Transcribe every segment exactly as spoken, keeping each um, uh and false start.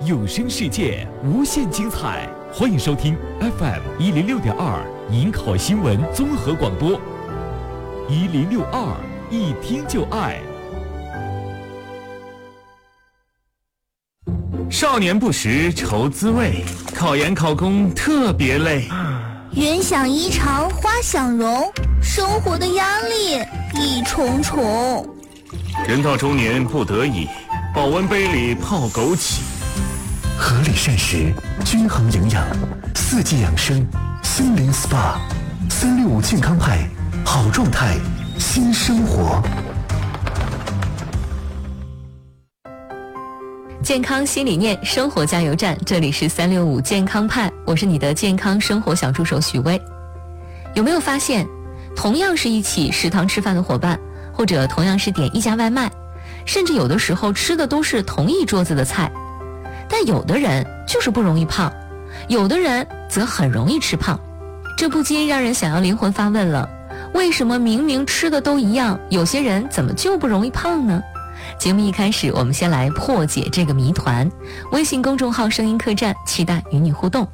有声世界无限精彩，欢迎收听 F M 一零六点二银考新闻综合广播，一零六二一听就爱。少年不识愁滋味，考研考公特别累。 人想衣裳花想容，生活的压力一重重。 人到中年不得已，保温杯里泡枸杞。 合理膳食，均衡营养，四季养生，森林 S P A， 三六五健康派，好状态，新生活。 健康新理念，生活加油站，这里是三六五健康派，我是你的健康生活小助手许巍。有没有发现，同样是一起食堂吃饭的伙伴，或者同样是点一家外卖，甚至有的时候吃的都是同一桌子的菜，但有的人就是不容易胖，有的人则很容易吃胖，这不禁让人想要灵魂发问了，为什么明明吃的都一样，有些人怎么就不容易胖呢？节目一开始，我们先来破解这个谜团。微信公众号声音客栈，期待与你互动。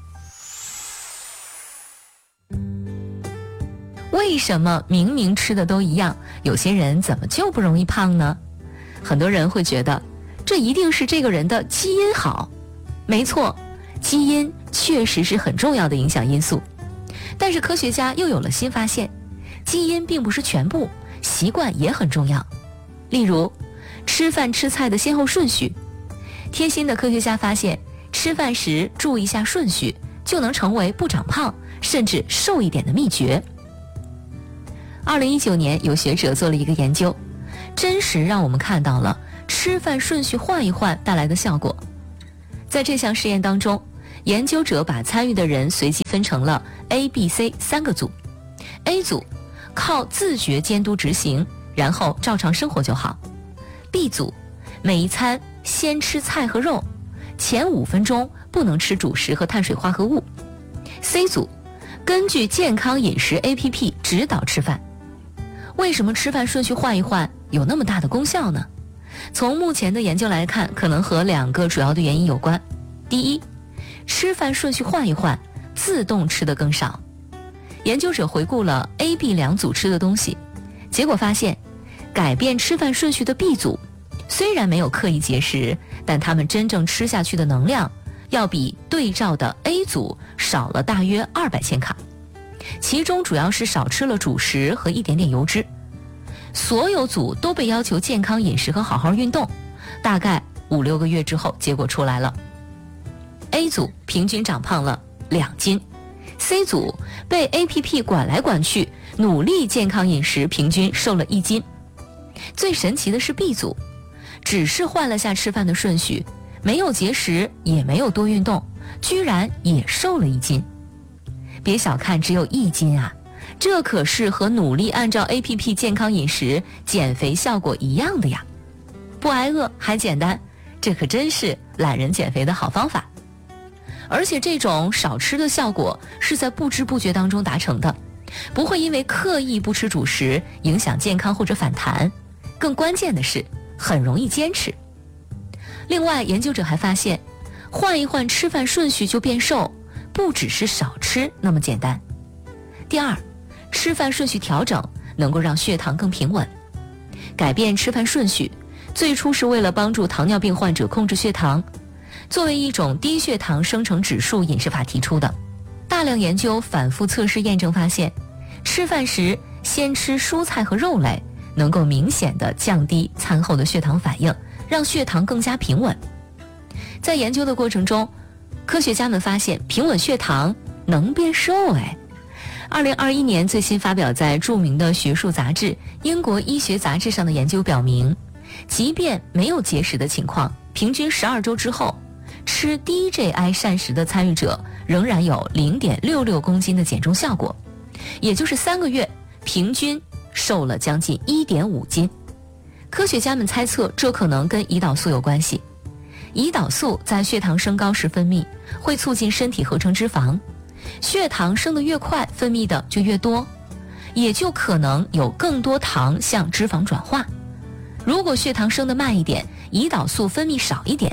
为什么明明吃的都一样，有些人怎么就不容易胖呢？很多人会觉得这一定是这个人的基因好。没错，基因确实是很重要的影响因素，但是科学家又有了新发现，基因并不是全部，习惯也很重要。例如吃饭吃菜的先后顺序，贴心的科学家发现，吃饭时注意一下顺序，就能成为不长胖甚至瘦一点的秘诀。二零一九年，有学者做了一个研究，真实让我们看到了吃饭顺序换一换带来的效果。在这项实验当中，研究者把参与的人随机分成了 A、B、C 三个组。 A 组靠自觉监督执行，然后照常生活就好。 B 组每一餐先吃菜和肉，前五分钟不能吃主食和碳水化合物。 C 组根据健康饮食 A P P 指导吃饭。为什么吃饭顺序换一换有那么大的功效呢？从目前的研究来看，可能和两个主要的原因有关。第一，吃饭顺序换一换，自动吃得更少。研究者回顾了 A、B 两组吃的东西，结果发现改变吃饭顺序的 B 组虽然没有刻意节食，但他们真正吃下去的能量要比对照的 A 组少了大约二百千卡，其中主要是少吃了主食和一点点油脂。所有组都被要求健康饮食和好好运动，大概五六个月之后，结果出来了。 A 组平均长胖了两斤， C 组被 A P P 管来管去，努力健康饮食，平均瘦了一斤。最神奇的是 B 组，只是换了下吃饭的顺序，没有节食，也没有多运动，居然也瘦了一斤。别小看只有一斤啊，这可是和努力按照 A P P 健康饮食减肥效果一样的呀。不挨饿还简单，这可真是懒人减肥的好方法。而且这种少吃的效果是在不知不觉当中达成的，不会因为刻意不吃主食影响健康或者反弹，更关键的是很容易坚持。另外，研究者还发现，换一换吃饭顺序就变瘦，不只是少吃那么简单。第二，吃饭顺序调整能够让血糖更平稳。改变吃饭顺序最初是为了帮助糖尿病患者控制血糖，作为一种低血糖生成指数饮食法提出的。大量研究反复测试验证发现，吃饭时先吃蔬菜和肉类能够明显地降低餐后的血糖反应，让血糖更加平稳。在研究的过程中，科学家们发现平稳血糖能变瘦哎。二零二一年最新发表在著名的学术杂志《英国医学杂志》上的研究表明，即便没有节食的情况，平均十二周之后，吃低 G I 膳食的参与者仍然有 零点六六公斤的减重效果，也就是三个月平均瘦了将近 一点五斤。科学家们猜测这可能跟胰岛素有关系。胰岛素在血糖升高时分泌，会促进身体合成脂肪，血糖升得越快，分泌的就越多，也就可能有更多糖向脂肪转化。如果血糖升得慢一点，胰岛素分泌少一点，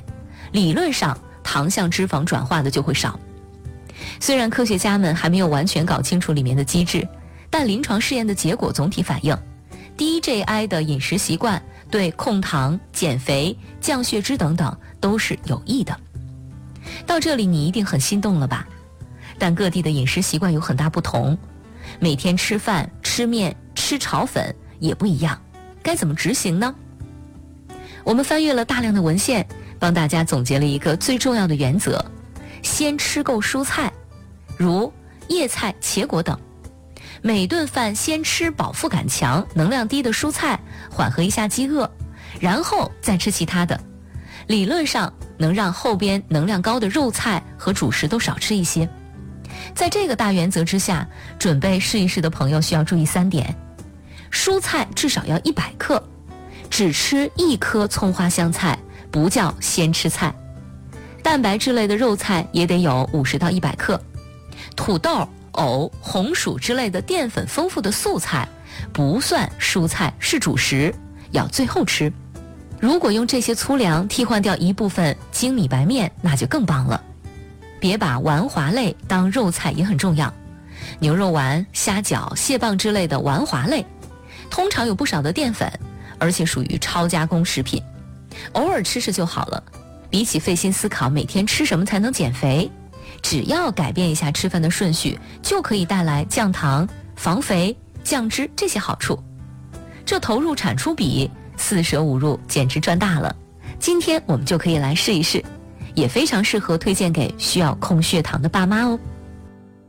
理论上糖向脂肪转化的就会少。虽然科学家们还没有完全搞清楚里面的机制，但临床试验的结果总体反映 D J I 的饮食习惯对控糖、减肥、降血脂等等都是有益的。到这里你一定很心动了吧？但各地的饮食习惯有很大不同，每天吃饭、吃面、吃炒粉也不一样，该怎么执行呢？我们翻阅了大量的文献，帮大家总结了一个最重要的原则：先吃够蔬菜，如叶菜、茄果等。每顿饭先吃饱腹感强、能量低的蔬菜，缓和一下饥饿，然后再吃其他的。理论上能让后边能量高的肉菜和主食都少吃一些。在这个大原则之下，准备试一试的朋友需要注意三点：蔬菜至少要一百克，只吃一颗葱花香菜不叫先吃菜；蛋白质类的肉菜也得有五十到一百克；土豆、藕、红薯之类的淀粉丰富的素菜不算蔬菜，是主食，要最后吃。如果用这些粗粮替换掉一部分精米白面，那就更棒了。别把丸滑类当肉菜也很重要，牛肉丸、虾饺、蟹棒之类的丸滑类通常有不少的淀粉，而且属于超加工食品，偶尔吃吃就好了。比起费心思考每天吃什么才能减肥，只要改变一下吃饭的顺序，就可以带来降糖、防肥、降脂这些好处。这投入产出比四舍五入简直赚大了。今天我们就可以来试一试，也非常适合推荐给需要控血糖的爸妈哦。